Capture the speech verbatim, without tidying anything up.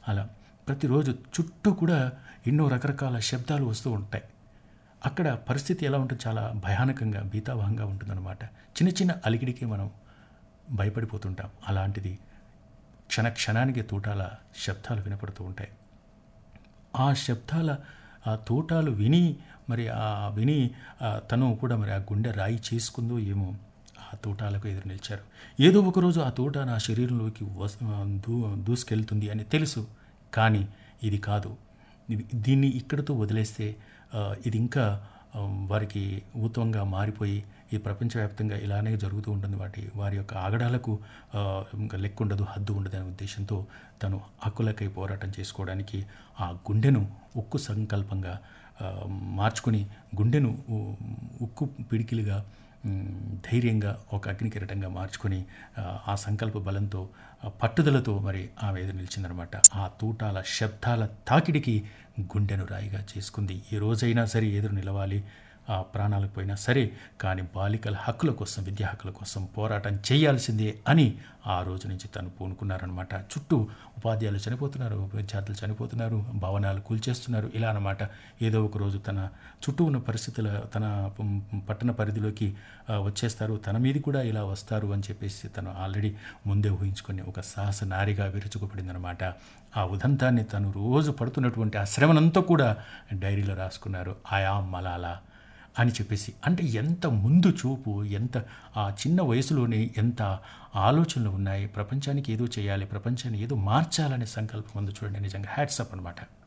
అలా ప్రతిరోజు చుట్టూ కూడా ఎన్నో రకరకాల శబ్దాలు వస్తూ ఉంటాయి. అక్కడ పరిస్థితి ఎలా ఉంటుంది, చాలా భయానకంగా భీతావహంగా ఉంటుందన్నమాట. చిన్న చిన్న అలికిడికి మనం భయపడిపోతుంటాం. అలాంటిది క్షణ క్షణానికి తూటాల శబ్దాలు వినపడుతూ ఉంటాయి. ఆ శబ్దాల ఆ తూటాలు విని మరి ఆ విని ఆ తను కూడా మరి ఆ గుండె రాయి చేసుకుందో ఏమో ఆ తూటాలకు ఎదురు నిలిచారు. ఏదో ఒకరోజు ఆ తూట నా శరీరంలోకి వస్ దూ దూసుకెళ్తుంది అని తెలుసు. కానీ ఇది కాదు, ఇది దీన్ని ఇక్కడితో వదిలేస్తే ఆ, ఇది ఇంకా ఆ, వారికి ఊతంగా మారిపోయి ఈ ప్రపంచవ్యాప్తంగా ఇలానే జరుగుతూ ఉంటుంది. వాటి వారి యొక్క ఆగడాలకు ఆ, ఇంకా లెక్కుండదు, హద్దు ఉండదు అనే ఉద్దేశంతో తను హక్కులకై పోరాటం చేసుకోవడానికి ఆ గుండెను ఉక్కు సంకల్పంగా ఆ, మార్చుకుని గుండెను ఉ- ఉక్కు పిడికిలుగా మ్, ధైర్యంగా ఒక అగ్నికిరటంగా మార్చుకొని ఆ, ఆ సంకల్ప బలంతో ఆ పట్టుదలతో మరి ఆమె ఎదురు నిలిచిందనమాట. ఆ తూటాల శబ్దాల తాకిడికి గుండెను రాయిగా చేసుకుంది. ఏ రోజైనా సరే ఎదురు నిలవాలి, ఆ ప్రాణాలకు పోయినా సరే, కానీ బాలికల హక్కుల కోసం, విద్యా హక్కుల కోసం పోరాటం చేయాల్సిందే అని ఆ రోజు నుంచి తను పూనుకున్నారనమాట. చుట్టూ ఉపాధ్యాయులు చనిపోతున్నారు, విద్యార్థులు చనిపోతున్నారు, భవనాలు కూల్చేస్తున్నారు. ఇలా అనమాట. ఏదో ఒక రోజు తన చుట్టూ ఉన్న పరిస్థితుల తన పం- పట్టణ పరిధిలోకి ఆ, వచ్చేస్తారు, తన మీద కూడా ఇలా వస్తారు అని చెప్పేసి తను ఆల్రెడీ ముందే ఊహించుకొని ఒక సాహస నారిగా విరుచుకుపడిందనమాట. ఆ ఉదంతాన్ని తను రోజు పడుతున్నటువంటి ఆ శ్రమనంతా కూడా డైరీలో రాసుకున్నారు. ఆయా మలాలా అని చెప్పేసి. అంటే ఎంత ముందు చూపు, ఎంత ఆ చిన్న వయసులోనే ఎంత ఆలోచనలు ఉన్నాయి. ప్రపంచానికి ఏదో చేయాలి, ప్రపంచాన్ని ఏదో మార్చాలనే సంకల్పం ఉంది చూడండి. నిజంగా హ్యాట్స్ అప్ అనమాట.